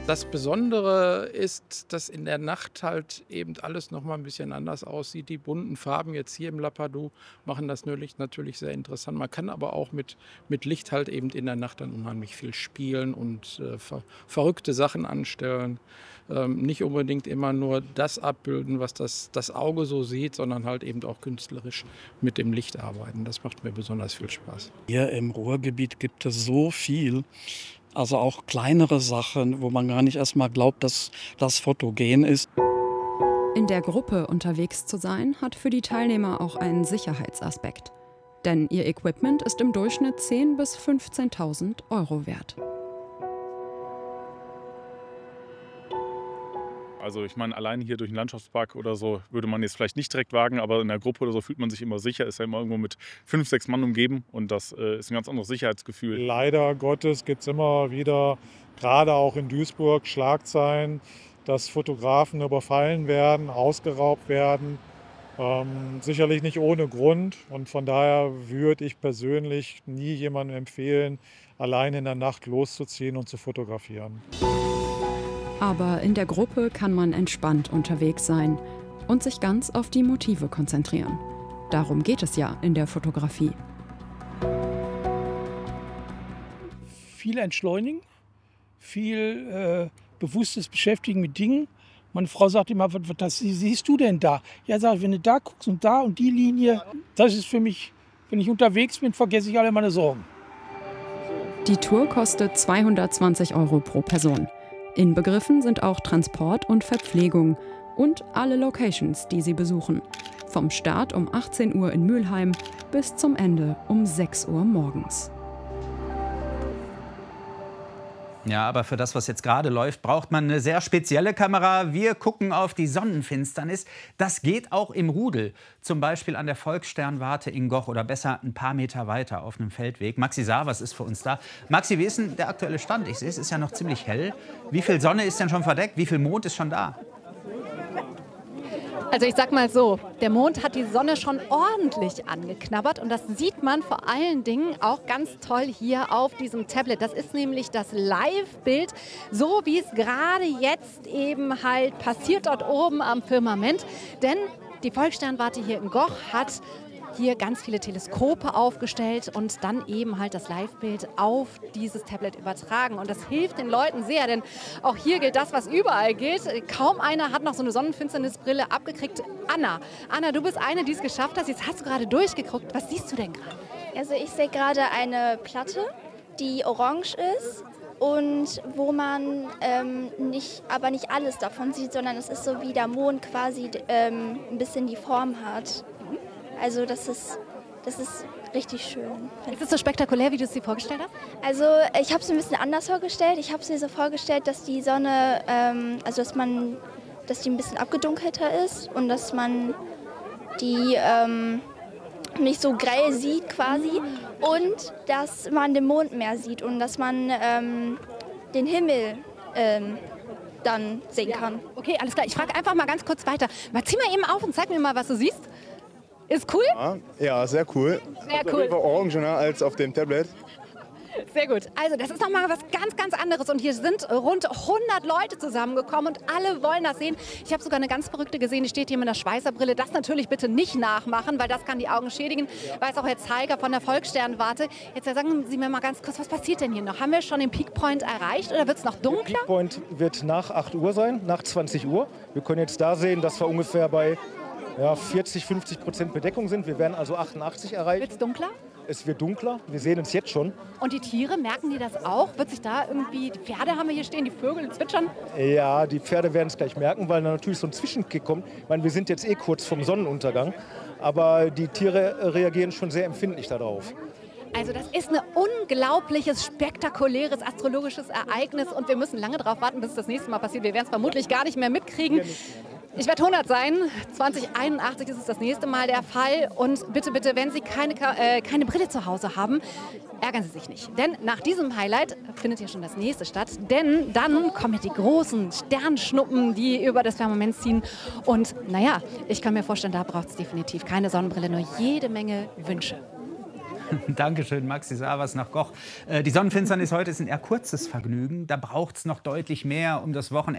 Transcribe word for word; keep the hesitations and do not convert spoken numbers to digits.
Das Besondere ist, dass in der Nacht halt eben alles noch mal ein bisschen anders aussieht. Die bunten Farben jetzt hier im Lapadou machen das natürlich sehr interessant. Man kann aber auch mit mit Licht halt eben in der Nacht dann unheimlich viel spielen und, äh, ver verrückte Sachen anstellen. Ähm, nicht unbedingt immer nur das abbilden, was das das Auge so sieht, sondern halt eben auch künstlerisch mit dem Licht arbeiten. Das macht mir besonders viel Spaß. Hier im Ruhrgebiet gibt es so viel, also auch kleinere Sachen, wo man gar nicht erst mal glaubt, dass das fotogen ist. In der Gruppe unterwegs zu sein, hat für die Teilnehmer auch einen Sicherheitsaspekt. Denn ihr Equipment ist im Durchschnitt zehntausend bis fünfzehntausend Euro wert. Also ich meine, allein hier durch den Landschaftspark oder so würde man jetzt vielleicht nicht direkt wagen, aber in der Gruppe oder so fühlt man sich immer sicher, ist ja immer irgendwo mit fünf, sechs Mann umgeben und das äh, ist ein ganz anderes Sicherheitsgefühl. Leider Gottes gibt es immer wieder, gerade auch in Duisburg, Schlagzeilen, dass Fotografen überfallen werden, ausgeraubt werden. Ähm, sicherlich nicht ohne Grund und von daher würde ich persönlich nie jemandem empfehlen, allein in der Nacht loszuziehen und zu fotografieren. Aber in der Gruppe kann man entspannt unterwegs sein und sich ganz auf die Motive konzentrieren. Darum geht es ja in der Fotografie. Viel entschleunigen, viel äh, bewusstes Beschäftigen mit Dingen. Meine Frau sagt immer, was, was siehst du denn da? Ja, sag ich, wenn du da guckst und da und die Linie, das ist für mich, wenn ich unterwegs bin, vergesse ich alle meine Sorgen. Die Tour kostet zweihundertzwanzig Euro pro Person. Inbegriffen sind auch Transport und Verpflegung und alle Locations, die Sie besuchen. Vom Start um achtzehn Uhr in Mülheim bis zum Ende um sechs Uhr morgens. Ja, aber für das, was jetzt gerade läuft, braucht man eine sehr spezielle Kamera. Wir gucken auf die Sonnenfinsternis. Das geht auch im Rudel. Zum Beispiel an der Volkssternwarte in Goch oder besser ein paar Meter weiter auf einem Feldweg. Maxi Savas ist für uns da. Maxi, wie ist denn der aktuelle Stand? Ich sehe, es ist ja noch ziemlich hell. Wie viel Sonne ist denn schon verdeckt? Wie viel Mond ist schon da? Also ich sag mal so, der Mond hat die Sonne schon ordentlich angeknabbert und das sieht man vor allen Dingen auch ganz toll hier auf diesem Tablet. Das ist nämlich das Live-Bild, so wie es gerade jetzt eben halt passiert dort oben am Firmament. Denn die Volkssternwarte hier in Goch hat hier ganz viele Teleskope aufgestellt und dann eben halt das Live-Bild auf dieses Tablet übertragen. Und das hilft den Leuten sehr, denn auch hier gilt das, was überall gilt. Kaum einer hat noch so eine Sonnenfinsternisbrille abgekriegt. Anna, Anna, du bist eine, die es geschafft hat. Jetzt hast du gerade durchgeguckt. Was siehst du denn gerade? Also ich sehe gerade eine Platte, die orange ist und wo man ähm, nicht, aber nicht alles davon sieht, sondern es ist so wie der Mond quasi ähm, ein bisschen die Form hat. Also das ist, das ist richtig schön. Ist es so spektakulär, wie du es dir vorgestellt hast? Also ich habe es mir ein bisschen anders vorgestellt. Ich habe es mir so vorgestellt, dass die Sonne, ähm, also dass man, dass die ein bisschen abgedunkelter ist und dass man die ähm, nicht so grell sieht quasi und dass man den Mond mehr sieht und dass man ähm, den Himmel ähm, dann sehen kann. Okay, alles klar. Ich frage einfach mal ganz kurz weiter. Mal zieh mal eben auf und zeig mir mal, was du siehst. Ist cool? Ja, ja, sehr cool. Sehr cool. Lieber orangener als auf dem Tablet. Sehr gut. Also das ist nochmal was ganz, ganz anderes. Und hier sind rund hundert Leute zusammengekommen und alle wollen das sehen. Ich habe sogar eine ganz Verrückte gesehen, die steht hier mit einer Schweißerbrille. Das natürlich bitte nicht nachmachen, weil das kann die Augen schädigen. Weiß auch Herr Zeiger von der Volkssternwarte. Jetzt sagen Sie mir mal ganz kurz, was passiert denn hier noch? Haben wir schon den Peak Point erreicht oder wird es noch dunkler? Der Peak Point wird nach acht Uhr sein, nach zwanzig Uhr. Wir können jetzt da sehen, dass wir ungefähr bei ja, vierzig, fünfzig Prozent Bedeckung sind. Wir werden also achtundachtzig erreichen. Wird es dunkler? Es wird dunkler. Wir sehen es jetzt schon. Und die Tiere, merken die das auch? Wird sich da irgendwie, die Pferde haben wir hier stehen, die Vögel zwitschern? Ja, die Pferde werden es gleich merken, weil da natürlich so ein Zwischenkick kommt. Ich meine, wir sind jetzt eh kurz vom Sonnenuntergang. Aber die Tiere reagieren schon sehr empfindlich darauf. Also das ist ein unglaubliches, spektakuläres astrologisches Ereignis und wir müssen lange darauf warten, bis es das nächste Mal passiert. Wir werden es vermutlich gar nicht mehr mitkriegen. Ich werde hundert sein, zwanzig einundachtzig ist es das nächste Mal der Fall. Und bitte, bitte, wenn Sie keine, äh, keine Brille zu Hause haben, ärgern Sie sich nicht. Denn nach diesem Highlight findet hier schon das nächste statt. Denn dann kommen die großen Sternschnuppen, die über das Firmament ziehen. Und naja, ich kann mir vorstellen, da braucht es definitiv keine Sonnenbrille, nur jede Menge Wünsche. Dankeschön, Maxi Savas nach Goch. Äh, die Sonnenfinsternis heute ist ein eher kurzes Vergnügen. Da braucht es noch deutlich mehr, um das Wochenende